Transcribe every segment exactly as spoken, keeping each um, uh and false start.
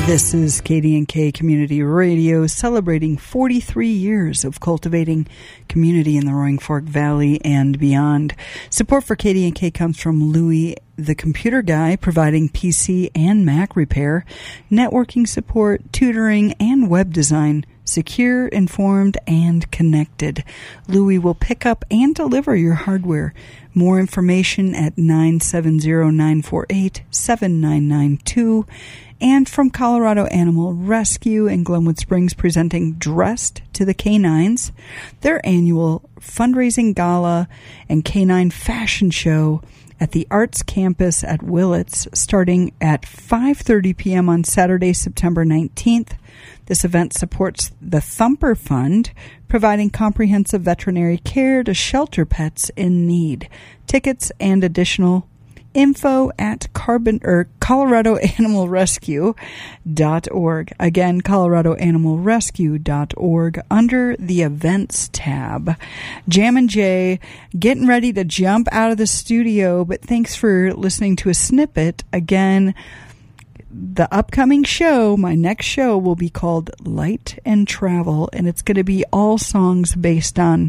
This is K D N K Community Radio, celebrating forty-three years of cultivating community in the Roaring Fork Valley and beyond. Support for K D N K comes from Louie, the computer guy, providing P C and Mac repair, networking support, tutoring, and web design. Secure, informed, and connected. Louie will pick up and deliver your hardware. More information at nine seven zero, nine four eight, seven nine nine two. And from Colorado Animal Rescue in Glenwood Springs, presenting Dressed to the Canines, their annual fundraising gala and canine fashion show at the Arts Campus at Willits, starting at five thirty p.m. on Saturday, September nineteenth. This event supports the Thumper Fund, providing comprehensive veterinary care to shelter pets in need. Tickets and additional info at carbon or colorado animal rescue dot org. Again, colorado animal rescue dot org under the events tab. Jam and Jay getting ready to jump out of the studio, but thanks for listening to a snippet. Again, the upcoming show, my next show, will be called Light and Travel, and it's going to be all songs based on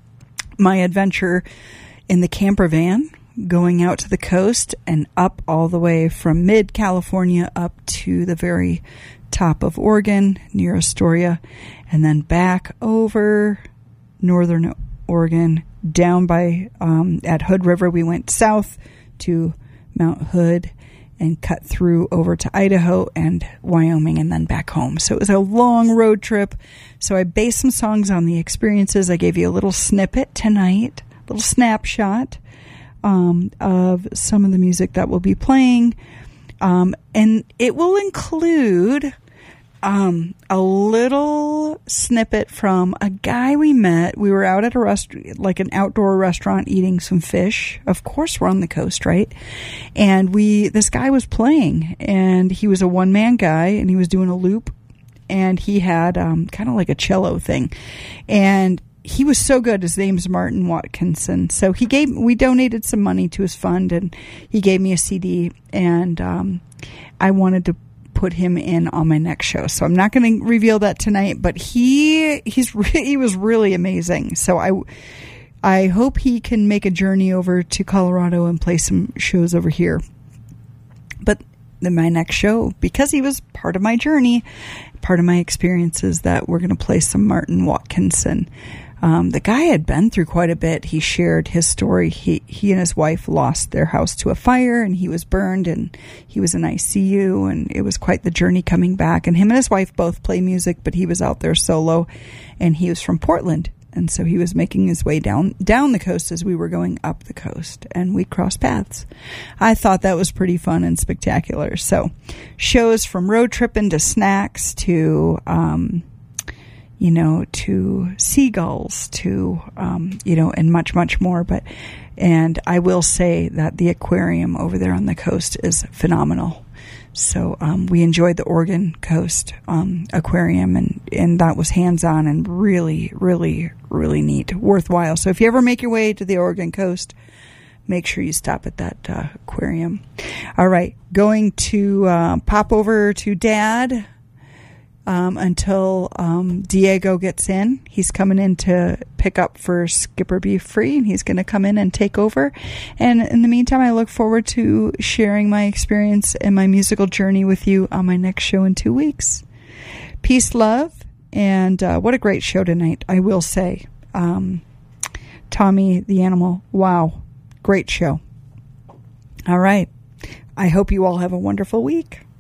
my adventure in the camper van, going out to the coast and up all the way from mid-California up to the very top of Oregon, near Astoria, and then back over northern Oregon, down by, um, at Hood River. We went south to Mount Hood and cut through over to Idaho and Wyoming and then back home. So it was a long road trip. So I based some songs on the experiences. I gave you a little snippet tonight, a little snapshot um, of some of the music that we'll be playing. Um, and it will include um, a little snippet from a guy we met. We were out at a rest, like an outdoor restaurant, eating some fish. Of course, we're on the coast, right? And we, this guy was playing, and he was a one-man guy, and he was doing a loop, and he had um, kind of like a cello thing, and he was so good. His name's Martin Watkinson. So he gave, we donated some money to his fund, and he gave me a C D, and um, I wanted to put him in on my next show. So I'm not going to reveal that tonight, but he he's re- he was really amazing. So I I hope he can make a journey over to Colorado and play some shows over here. But then my next show, because he was part of my journey, part of my experiences, that we're going to play some Martin Watkinson. Um, the guy had been through quite a bit. He shared his story. He he and his wife lost their house to a fire, and he was burned, and he was in I C U, and it was quite the journey coming back. And him and his wife both play music, but he was out there solo, and he was from Portland, and so he was making his way down down the coast as we were going up the coast, and we crossed paths. I thought that was pretty fun and spectacular. So shows from road tripping to snacks to um you know, to seagulls, to, um, you know, and much, much more. But, and I will say that the aquarium over there on the coast is phenomenal. So, um, we enjoyed the Oregon Coast, um, aquarium, and, and that was hands-on and really, really, really neat, worthwhile. So if you ever make your way to the Oregon Coast, make sure you stop at that, uh, aquarium. All right. Going to, uh, pop over to Dad. Um, until um, Diego gets in. He's coming in to pick up for Skipper Beef Free, and he's going to come in and take over. And in the meantime, I look forward to sharing my experience and my musical journey with you on my next show in two weeks. Peace, love, and uh, what a great show tonight, I will say. Um, Tommy the Animal, wow, great show. All right. I hope you all have a wonderful week.